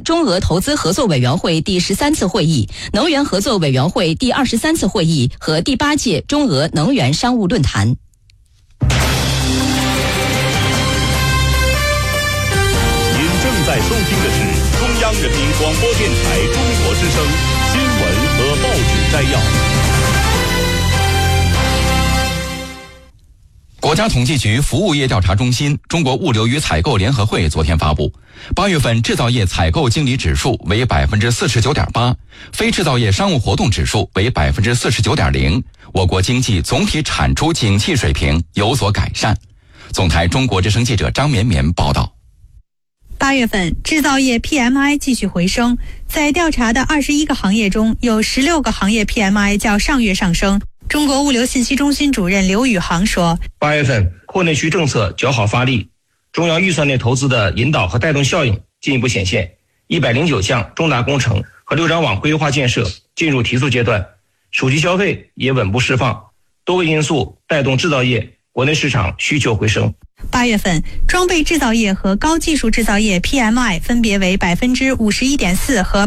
行中俄投资合作委员会第13次会议、能源合作委员会第23次会议和第8届中俄能源商务论坛。 您正在收听的是中央人民广播电台中国之声新闻和报纸摘要。 国家统计局服务业调查中心、中国物流与采购联合会昨天发布，8月份制造业采购经理指数为 49.8%， 非制造业商务活动指数为 49.0%， 我国经济总体产出景气水平有所改善。总台中国之声记者张绵绵报道。 8月份制造业 PMI 继续回升，在调查的21个行业中，有16个行业 PMI 较上月上升。中国物流信息中心主任刘宇航说 ，8月份扩内需政策较好发力，中央预算内投资的引导和带动效应进一步显现，109项重大工程和六张网规划建设进入提速阶段，手机消费也稳步释放，多个因素带动制造业国内市场需求回升。 8月份装备制造业和高技术制造业 PMI 分别为 51.4% 和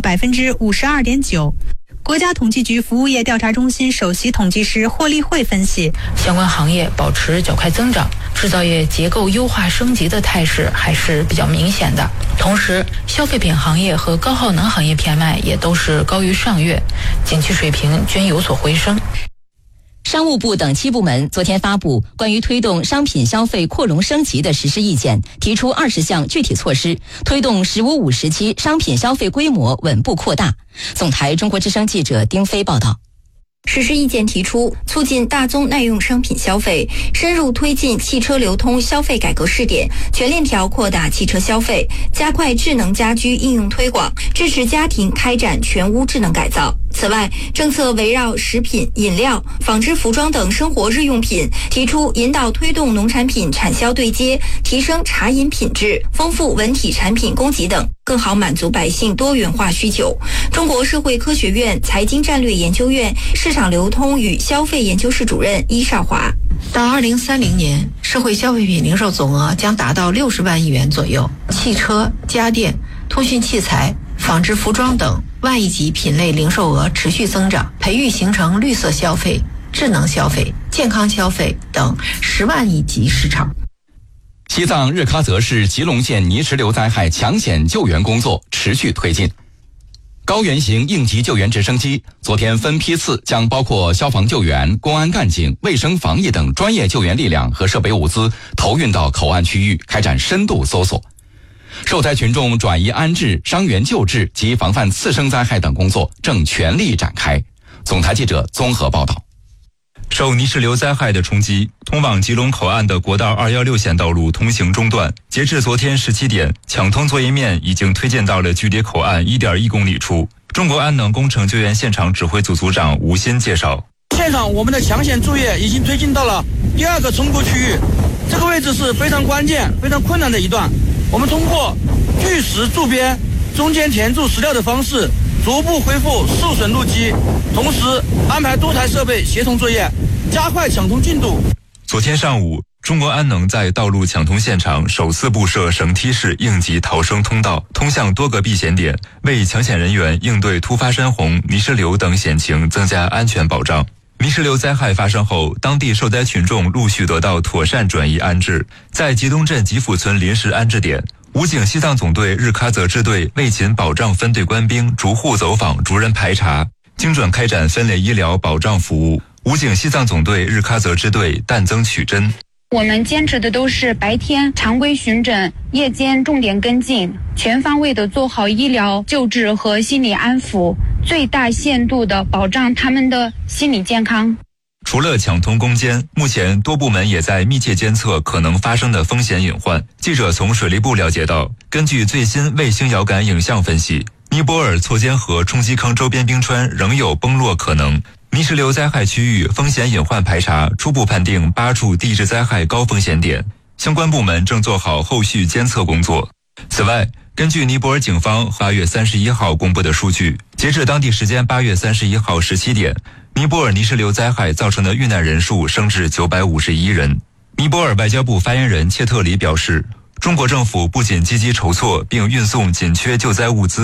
52.9%。国家统计局服务业调查中心首席统计师霍立慧分析， 相关行业保持较快增长，制造业结构优化升级的态势还是比较明显的。同时，消费品行业和高耗能行业 PMI 也都是高于上月，景气水平均有所回升。 商务部等7部门昨天发布关于推动商品消费扩容升级的实施意见，提出20项具体措施，推动“15+5”时期商品消费规模稳步扩大。总台中国之声记者丁飞报道。 实施意见提出，促进大宗耐用商品消费，深入推进汽车流通消费改革试点，全链条扩大汽车消费，加快智能家居应用推广，支持家庭开展全屋智能改造。此外，政策围绕食品、饮料、纺织服装等生活日用品，提出引导推动农产品产销对接，提升茶饮品质，丰富文体产品供给等，更好满足百姓多元化需求。中国社会科学院财经战略研究院市场流通与消费研究室主任伊少华， 到2030年，社会消费品零售总额将达到60万亿元左右，汽车、家电、通讯器材、纺织服装等万亿级品类零售额持续增长，培育形成绿色消费、智能消费、健康消费等10万亿级市场。 西藏日喀则市吉隆县泥石流灾害抢险救援工作持续推进。高原型应急救援直升机昨天分批次将包括消防救援、公安干警、卫生防疫等专业救援力量和设备物资投运到口岸区域，开展深度搜索。受灾群众转移安置、伤员救治及防范次生灾害等工作正全力展开。总台记者综合报道。 受泥石流灾害的冲击，通往吉隆口岸的国道216线道路通行中断。截至昨天17点，抢通作业面已经推进到了距离口岸 1.1 公里处。中国安能工程救援现场指挥组组长吴鑫介绍， 现场我们的抢险作业已经推进到了第2个冲沟区域，这个位置是非常关键、非常困难的一段。我们通过据实筑边、中间填筑石料的方式，逐步恢复受损路基，同时安排多台设备协同作业，加快抢通进度。 昨天上午，中国安能在道路抢通现场首次布设绳梯式应急逃生通道，通向多个避险点，为抢险人员应对突发山洪、泥石流等险情增加安全保障。泥石流灾害发生后，当地受灾群众陆续得到妥善转移安置。在吉东镇吉府村临时安置点，武警西藏总队日喀则支队卫勤保障分队官兵逐户走访、逐人排查，精准开展分类医疗保障服务。武警西藏总队日喀则支队淡增取真。 我们坚持的都是白天常规巡诊，夜间重点跟进，全方位的做好医疗救治和心理安抚，最大限度的保障他们的心理健康。 除了抢通攻坚，目前多部门也在密切监测可能发生的风险隐患。记者从水利部了解到，根据最新卫星遥感影像分析，尼泊尔错肩河冲击坑周边冰川仍有崩落可能。泥石流灾害区域风险隐患排查初步判定8处地质灾害高风险点，相关部门正做好后续监测工作。此外，根据尼泊尔警方8月31号公布的数据，截至当地时间8月31号17点，尼泊尔泥石流灾害造成的遇难人数升至951人。尼泊尔外交部发言人切特里表示，中国政府不仅积极筹措并运送紧缺救灾物资，